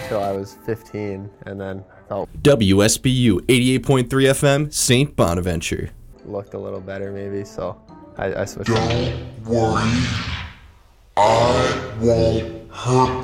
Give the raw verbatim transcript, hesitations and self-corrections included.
until I was fifteen, and then felt W S B U eighty-eight point three F M, Saint Bonaventure. looked a little better maybe, so I, I switched. Don't worry, I won't hurt